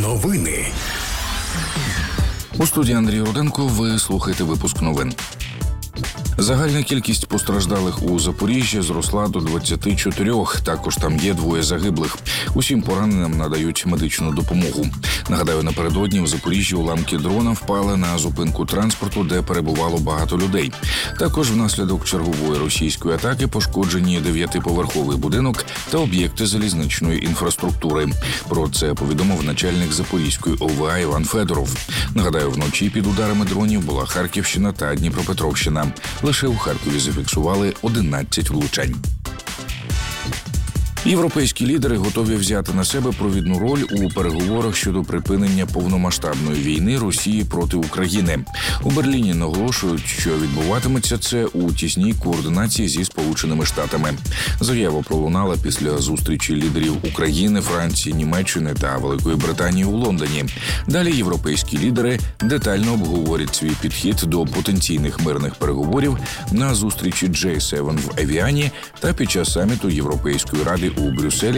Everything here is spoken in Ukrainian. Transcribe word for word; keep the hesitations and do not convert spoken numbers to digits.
Новини. У студії Андрій Руденко. Ви слухаєте випуск новин. Загальна кількість постраждалих у Запоріжжі зросла до двадцяти чотирьох. Також там є двоє загиблих. Усім пораненим надають медичну допомогу. Нагадаю, напередодні в Запоріжжі уламки дрона впали на зупинку транспорту, де перебувало багато людей. Також внаслідок чергової російської атаки пошкоджені дев'ятиповерховий будинок та об'єкти залізничної інфраструктури. Про це повідомив начальник Запорізької О В А Іван Федоров. Нагадаю, вночі під ударами дронів була Харківщина та Дніпропетровщина. Лише у Харкові зафіксували одинадцять влучань. Європейські лідери готові взяти на себе провідну роль у переговорах щодо припинення повномасштабної війни Росії проти України. У Берліні наголошують, що відбуватиметься це у тісній координації зі Сполученими Штатами. Заява пролунала після зустрічі лідерів України, Франції, Німеччини та Великої Британії у Лондоні. Далі європейські лідери детально обговорять свій підхід до потенційних мирних переговорів на зустрічі Джей севен в Евіані та під час саміту Європейської ради у Брюсселі